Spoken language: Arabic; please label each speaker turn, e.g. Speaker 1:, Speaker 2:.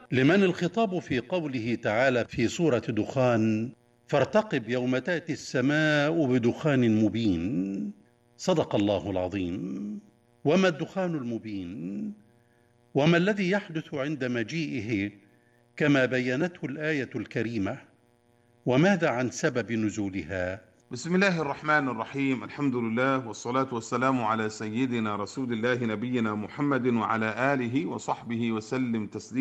Speaker 1: لمن الخطاب في قوله تعالى في سورة دخان: فارتقب يوم تأتي السماء بدخان مبين. صدق الله العظيم. وما الدخان المبين؟ وما الذي يحدث عند مجيئه كما بينته الآية الكريمة؟ وماذا عن سبب نزولها؟
Speaker 2: بسم الله الرحمن الرحيم. الحمد لله والصلاة والسلام على سيدنا رسول الله نبينا محمد وعلى آله وصحبه وسلم تسليما